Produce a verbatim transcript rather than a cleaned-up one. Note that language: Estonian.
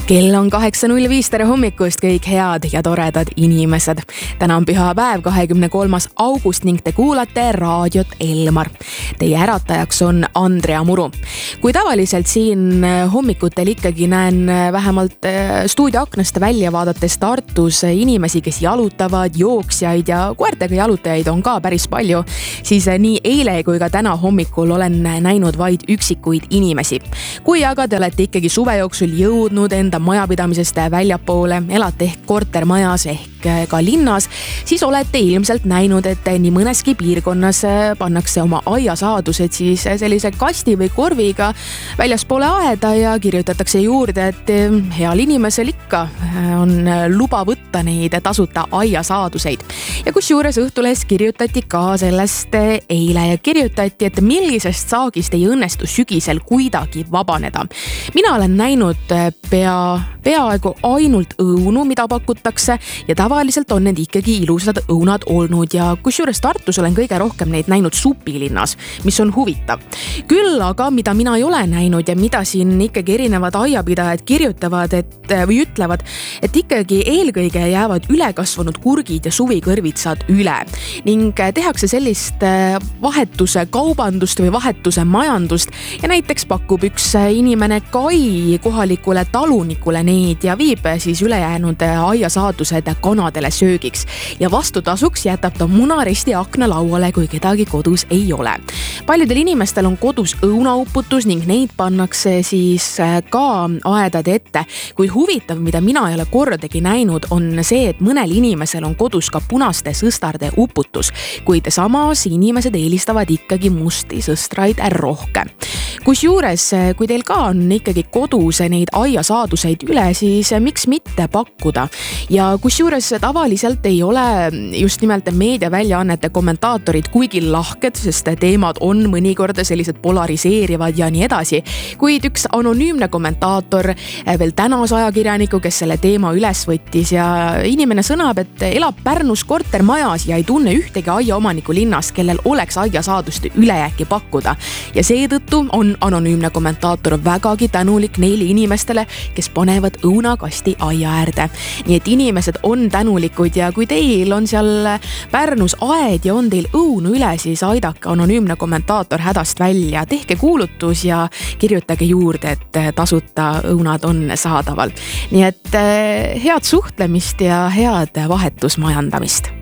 Kell on kaheksa null viis, tere hommikust kõik head ja toredad inimesed. Täna on pühapäev, kahekümne kolmas august ning te kuulate raadiot Elmar. Teie äratajaks on Andrea Muru. Kui tavaliselt siin hommikutel ikkagi näen vähemalt stuudioaknast välja vaadates Tartus inimesi, kes jalutavad, jooksjaid ja koertega jalutajaid on ka päris palju, siis nii eile kui ka täna hommikul olen näinud vaid üksikuid inimesi. Kui aga te olete ikkagi suve jooksul jõudnud enda majapidamisest väljapoole, elate ehk kortermajas ehk ka linnas, siis olete ilmselt näinud, et nii mõneski piirkonnas pannakse oma aiasaadused siis sellise kasti või korviga väljaspoole aeda ja kirjutatakse juurde, et heal inimesel ikka on luba võtta neid tasuta aiasaaduseid. Ja kusjuures Õhtulehes kirjutati ka sellest eile ja kirjutati, et millisest saagist ei õnnestu sügisel kuidagi vabaneda. Mina olen näinud pea peaaegu ainult õunu, mida pakutakse ja tavaliselt on need ikkagi ilusad õunad olnud ja kusjuures Tartus olen kõige rohkem neid näinud supilinnas, mis on huvitav. Küll aga, mida mina ei ole näinud ja mida siin ikkagi erinevad aiapidajad kirjutavad et, või ütlevad, et ikkagi eelkõige jäävad ülekasvanud kurgid ja suvikõrvitsad üle ning tehakse sellist vahetuse kaubandust või vahetuse majandust ja näiteks pakub üks inimene kai kohalikule talunikule neid ja viib siis ülejäänud aiasaadused kanadele söögiks ja vastutasuks jätab ta munaristi akna lauale, kui kedagi kodus ei ole. Paljudel inimestel on kodus õunauputus ning neid pannakse siis ka aedade ette. Kui huvitav, mida mina ei ole kordagi näinud, on see, et mõnel inimesel on kodus ka punaste sõstarde uputus, kuid samas inimesed eelistavad ikkagi musti sõstraid rohkem. Kusjuures, kui teil ka on ikkagi kodus neid aiasaaduseid üle, siis miks mitte pakkuda. Ja kusjuures tavaliselt ei ole just nimelt meediaväljaannete kommentaatorid kuigi lahked, sest teemad on mõnikord sellised polariseerivad ja nii edasi. Kuid üks anonüümne kommentaator veel tänas ajakirjaniku, kes selle teema üles võttis ja inimene sõnab, et elab Pärnus kortermajas ja ei tunne ühtegi aiaomaniku linnas, kellel oleks aiasaaduste ülejääki pakkuda. Ja seetõttu on anonüümne kommentaator vägagi tänulik neile inimestele, kes panevad õunakasti aia äärde. Nii et inimesed on tänulikud ja kui teil on seal Pärnus aed ja on teil õunu üle, siis aidake anonüümne kommentaator hädast välja. Tehke kuulutus ja kirjutage juurde, et tasuta õunad on saadaval. Nii et head suhtlemist ja head vahetusmajandamist.